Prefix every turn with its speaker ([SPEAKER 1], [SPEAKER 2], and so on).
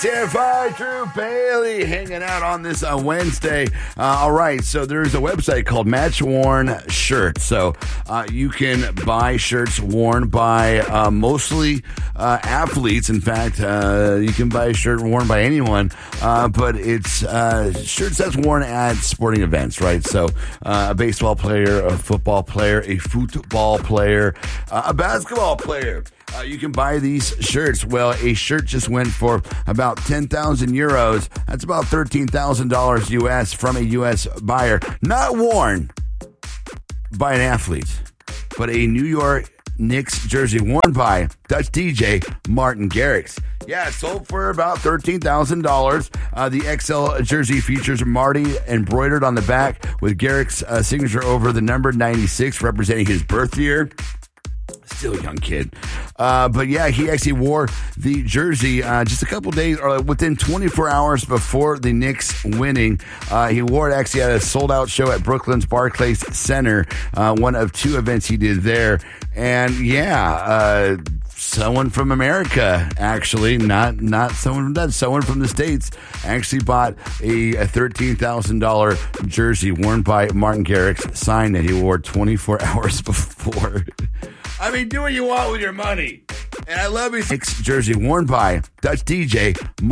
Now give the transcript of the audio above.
[SPEAKER 1] Stand by, Drew Bailey, hanging out on this Wednesday. All right, so there's a website called Match Worn Shirts. So you can buy shirts worn by mostly athletes. In fact, you can buy a shirt worn by anyone, but it's shirts that's worn at sporting events, right? So a baseball player, a football player, a football player, a basketball player. You can buy these shirts. Well, a shirt just went for about 10,000 euros. That's about $13,000 US from a US buyer. Not worn by an athlete, but a New York Knicks jersey worn by Dutch DJ Martin Garrix. Yeah, it sold for about $13,000. The XL jersey features Marty embroidered on the back with Garrick's signature over the number 96, representing his birth year. Still a young kid. But yeah, he actually wore the jersey just a couple days, or within 24 hours before the Knicks winning. He wore it actually at a sold-out show at Brooklyn's Barclays Center, one of two events he did there. And yeah, someone from America, actually, not someone from that, someone from the States, actually bought a $13,000 jersey worn by Martin Garrix, signed that he wore 24 hours before. I mean, do what you want with your money. And I love his Knicks jersey worn by Dutch DJ